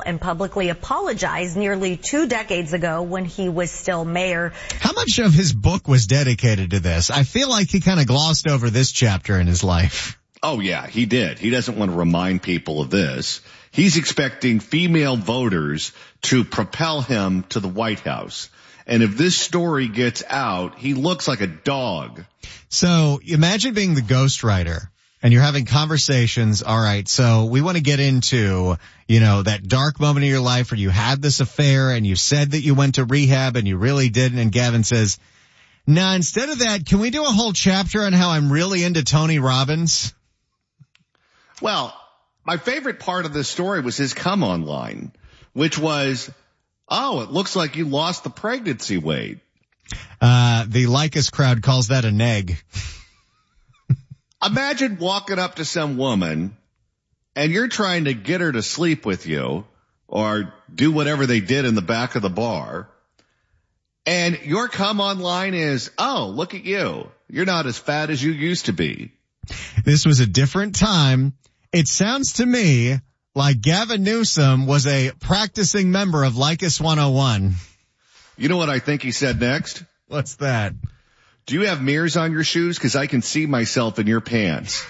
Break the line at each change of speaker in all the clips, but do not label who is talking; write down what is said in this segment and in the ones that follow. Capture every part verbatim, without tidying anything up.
and publicly apologized nearly two decades ago when he was still mayor.
How much of his book was dedicated to this? I feel like he kind of glossed over this chapter in his life.
Oh, yeah, he did. He doesn't want to remind people of this. He's expecting female voters to propel him to the White House. And if this story gets out, he looks like a dog.
So imagine being the ghostwriter and you're having conversations. All right, so we want to get into, you know, that dark moment in your life where you had this affair and you said that you went to rehab and you really didn't. And Gavin says, nah, instead of that, can we do a whole chapter on how I'm really into Tony Robbins?
Well, my favorite part of this story was his come on line, which was, oh, it looks like you lost the pregnancy weight.
Uh, the Lycus crowd calls that a neg.
Imagine walking up to some woman and you're trying to get her to sleep with you or do whatever they did in the back of the bar. And your come on line is, oh, look at you. You're not as fat as you used to be.
This was a different time. It sounds to me like Gavin Newsom was a practicing member of Lycus one oh one.
You know what I think he said next?
What's that?
Do you have mirrors on your shoes? Because I can see myself in your pants.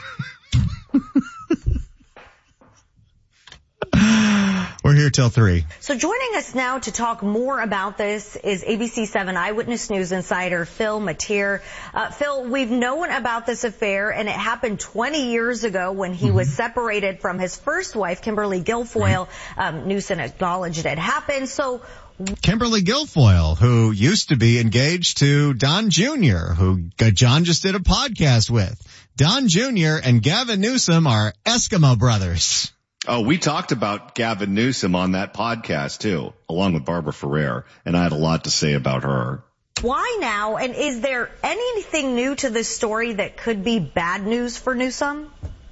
We're here till three.
So joining us now to talk more about this is A B C seven Eyewitness News insider Phil Matier. Uh, Phil, we've known about this affair, and it happened twenty years ago when he mm-hmm. was separated from his first wife, Kimberly Guilfoyle. Mm-hmm. Um, Newsom acknowledged it happened. So
Kimberly Guilfoyle, who used to be engaged to Don Junior, who John just did a podcast with. Don Junior and Gavin Newsom are Eskimo brothers.
Oh, we talked about Gavin Newsom on that podcast too, along with Barbara Ferrer, and I had a lot to say about her.
Why now? And is there anything new to this story that could be bad news for Newsom?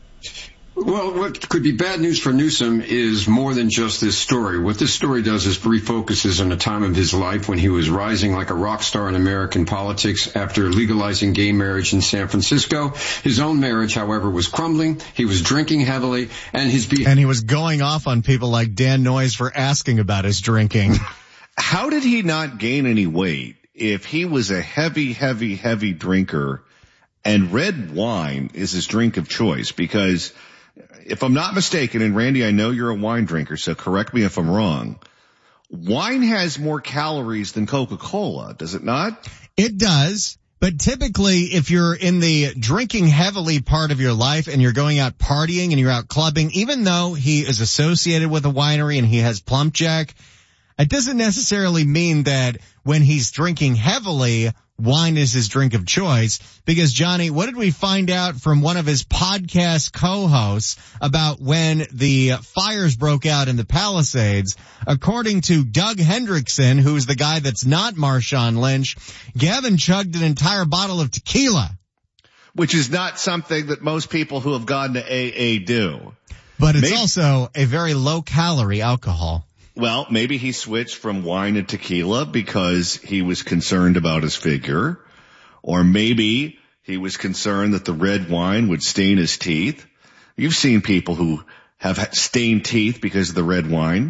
Well, what could be bad news for Newsom is more than just this story. What this story does is refocuses on a time of his life when he was rising like a rock star in American politics after legalizing gay marriage in San Francisco. His own marriage, however, was crumbling. He was drinking heavily, and his be-
and he was going off on people like Dan Noyes for asking about his drinking.
How did he not gain any weight if he was a heavy, heavy, heavy drinker and red wine is his drink of choice? Because if I'm not mistaken, and Randy, I know you're a wine drinker, so correct me if I'm wrong, wine has more calories than Coca-Cola, does it not?
It does, but typically if you're in the drinking heavily part of your life and you're going out partying and you're out clubbing, even though he is associated with a winery and he has Plump Jack, it doesn't necessarily mean that when he's drinking heavily, wine is his drink of choice. Because, Johnny, what did we find out from one of his podcast co-hosts about when the fires broke out in the Palisades? According to Doug Hendrickson, who's the guy that's not Marshawn Lynch, Gavin chugged an entire bottle of tequila.
Which is not something that most people who have gone to A A do.
But it's
Maybe-
also a very low-calorie alcohol.
Well, maybe he switched from wine to tequila because he was concerned about his figure. Or maybe he was concerned that the red wine would stain his teeth. You've seen people who have stained teeth because of the red wine.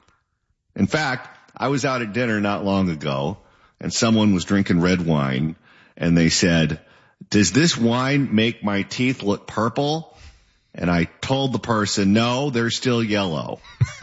In fact, I was out at dinner not long ago and someone was drinking red wine and they said, does this wine make my teeth look purple? And I told the person, no, they're still yellow.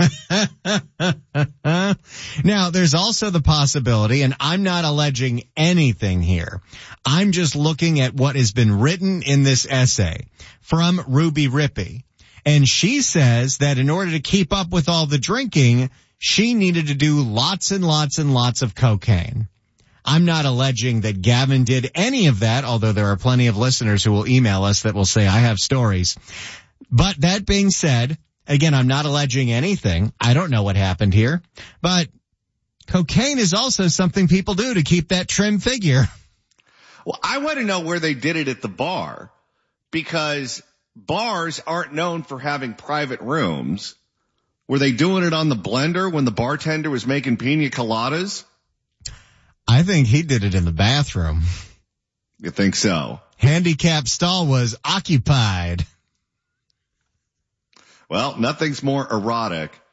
Now, there's also the possibility, and I'm not alleging anything here. I'm just looking at what has been written in this essay from Ruby Rippey. And she says that in order to keep up with all the drinking, she needed to do lots and lots and lots of cocaine. I'm not alleging that Gavin did any of that, although there are plenty of listeners who will email us that will say, I have stories. But that being said, again, I'm not alleging anything. I don't know what happened here. But cocaine is also something people do to keep that trim figure.
Well, I want to know where they did it at the bar, because bars aren't known for having private rooms. Were they doing it on the blender when the bartender was making pina coladas?
I think he did it in the bathroom.
You think so?
Handicap stall was occupied.
Well, nothing's more erotic